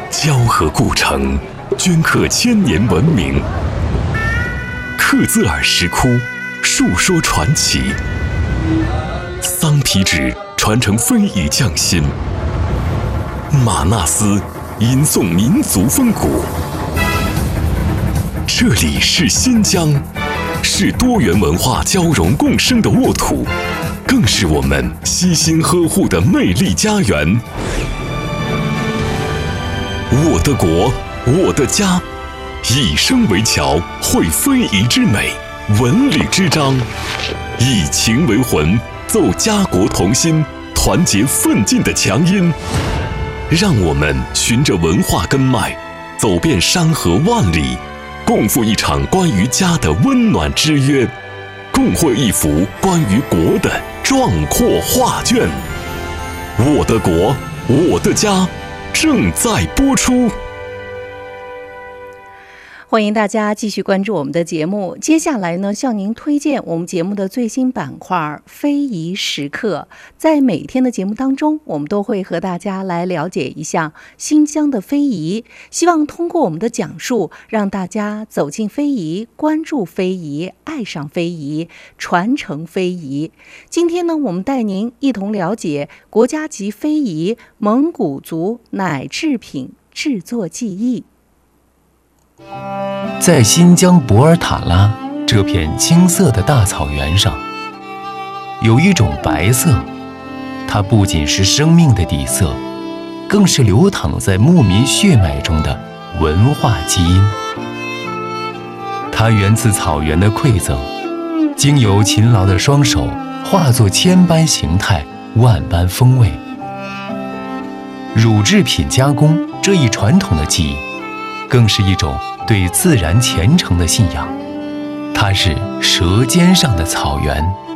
交河故城，镌刻千年文明；克孜尔石窟，述说传奇；桑皮纸传承非遗匠心；玛纳斯吟诵民族风骨。这里是新疆，是多元文化交融共生的沃土，更是我们悉心呵护的魅力家园。我的国，我的家，以声为桥，绘非遗之美，文旅之章，以情为魂，奏家国同心，团结奋进的强音。让我们循着文化根脉，走遍山河万里，共赴一场关于家的温暖之约，共绘一幅关于国的壮阔画卷。我的国，我的家，正在播出。 欢迎大家继续关注我们的节目。接下来呢，向您推荐我们节目的最新板块非遗时刻。在每天的节目当中，我们都会和大家来了解一下新疆的非遗，希望通过我们的讲述，让大家走进非遗，关注非遗，爱上非遗，传承非遗。今天呢，我们带您一同了解国家级非遗蒙古族奶制品制作技艺。 在新疆博尔塔拉这片青色的大草原上，有一种白色，它不仅是生命的底色，更是流淌在牧民血脉中的文化基因。它源自草原的馈赠，经由勤劳的双手化作千般形态，万般风味。乳制品加工这一传统的技艺，更是一种对自然虔诚的信仰，它是舌尖上的草原。